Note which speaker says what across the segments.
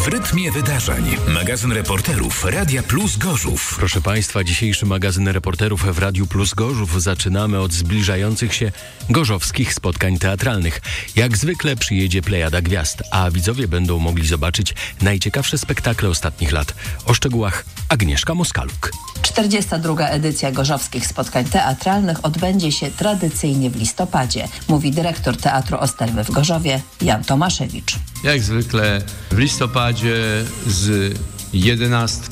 Speaker 1: W rytmie wydarzeń. Magazyn reporterów Radia Plus Gorzów.
Speaker 2: Proszę Państwa, dzisiejszy magazyn reporterów w Radiu Plus Gorzów zaczynamy od zbliżających się gorzowskich spotkań teatralnych. Jak zwykle przyjedzie plejada gwiazd, a widzowie będą mogli zobaczyć najciekawsze spektakle ostatnich lat. O szczegółach Agnieszka Moskaluk.
Speaker 3: 42. edycja gorzowskich spotkań teatralnych odbędzie się tradycyjnie w listopadzie, mówi dyrektor Teatru Osterwy w Gorzowie Jan Tomaszewicz.
Speaker 4: Jak zwykle w listopadzie z 11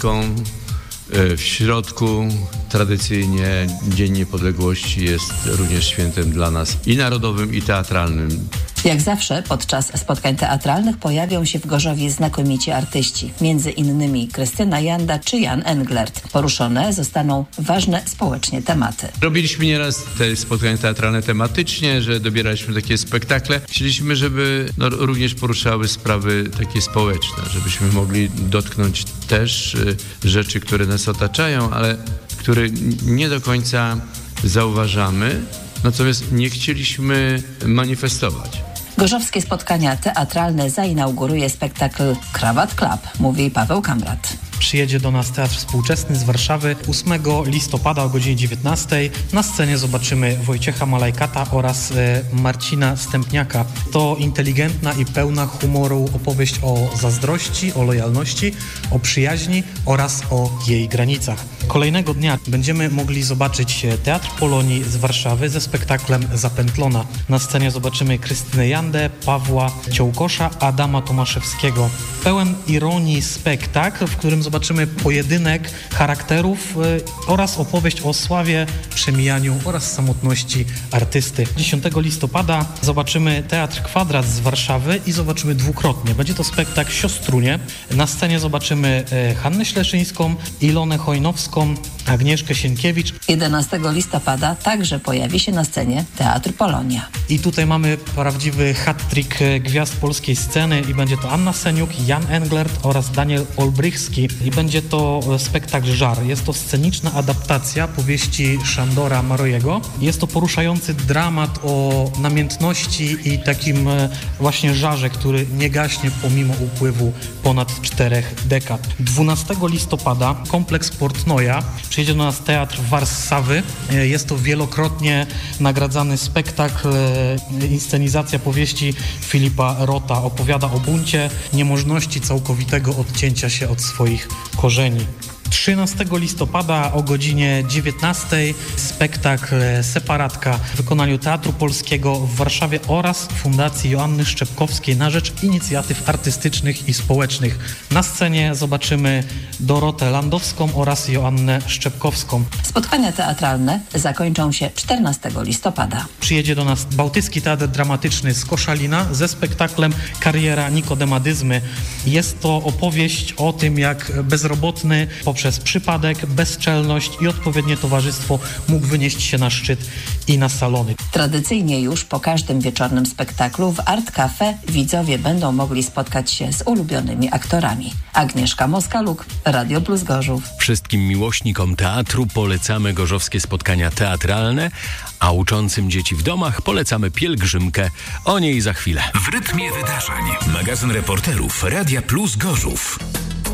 Speaker 4: w środku. Tradycyjnie Dzień Niepodległości jest również świętem dla nas i narodowym, i teatralnym.
Speaker 3: Jak zawsze podczas spotkań teatralnych pojawią się w Gorzowie znakomici artyści, między innymi Krystyna Janda czy Jan Englert. Poruszone zostaną ważne społecznie tematy.
Speaker 4: Robiliśmy nieraz te spotkania teatralne tematycznie, że dobieraliśmy takie spektakle. Chcieliśmy, żeby również poruszały sprawy takie społeczne, żebyśmy mogli dotknąć też rzeczy, które nas otaczają, ale które nie do końca zauważamy, natomiast nie chcieliśmy manifestować.
Speaker 3: Gorzowskie spotkania teatralne zainauguruje spektakl Krawat Club, mówi Paweł Kamrat.
Speaker 5: Przyjedzie do nas Teatr Współczesny z Warszawy 8 listopada o godzinie 19. Na scenie zobaczymy Wojciecha Malajkata oraz Marcina Stępniaka. To inteligentna i pełna humoru opowieść o zazdrości, o lojalności, o przyjaźni oraz o jej granicach. Kolejnego dnia będziemy mogli zobaczyć Teatr Polonii z Warszawy ze spektaklem Zapętlona. Na scenie zobaczymy Krystynę Jandę, Pawła Ciołkosza, Adama Tomaszewskiego. Pełen ironii spektakl, w którym zobaczymy pojedynek charakterów oraz opowieść o sławie, przemijaniu oraz samotności artysty. 10 listopada zobaczymy Teatr Kwadrat z Warszawy i zobaczymy dwukrotnie. Będzie to spektakl Siostrunie. Na scenie zobaczymy Hannę Śleszyńską, Ilonę Chojnowską, Agnieszkę Sienkiewicz.
Speaker 3: 11 listopada także pojawi się na scenie Teatr Polonia.
Speaker 5: I tutaj mamy prawdziwy hat-trick gwiazd polskiej sceny i będzie to Anna Seniuk, Jan Englert oraz Daniel Olbrychski. I będzie to spektakl Żar. Jest to sceniczna adaptacja powieści Szandora Marojego. Jest to poruszający dramat o namiętności i takim właśnie żarze, który nie gaśnie pomimo upływu ponad 4 dekad. 12 listopada kompleks Portnoja przyjedzie do nas Teatr Warszawy. Jest to wielokrotnie nagradzany spektakl, inscenizacja powieści Filipa Rota. Opowiada o buncie, niemożności całkowitego odcięcia się od swoich korzeni. 13 listopada o godzinie 19 spektakl Separatka w wykonaniu Teatru Polskiego w Warszawie oraz Fundacji Joanny Szczepkowskiej na rzecz inicjatyw artystycznych i społecznych. Na scenie zobaczymy Dorotę Landowską oraz Joannę Szczepkowską.
Speaker 3: Spotkania teatralne zakończą się 14 listopada.
Speaker 5: Przyjedzie do nas Bałtycki Teatr Dramatyczny z Koszalina ze spektaklem Kariera Nikodemadyzmy. Jest to opowieść o tym, jak bezrobotny poprzez przypadek, bezczelność i odpowiednie towarzystwo mógł wynieść się na szczyt i na salony.
Speaker 3: Tradycyjnie już po każdym wieczornym spektaklu w Art Cafe widzowie będą mogli spotkać się z ulubionymi aktorami. Agnieszka Moskaluk, Radio Plus Gorzów.
Speaker 2: Wszystkim miłośnikom teatru polecamy gorzowskie spotkania teatralne, a uczącym dzieci w domach polecamy pielgrzymkę. O niej za chwilę.
Speaker 1: W rytmie wydarzeń. Magazyn reporterów Radia Plus Gorzów.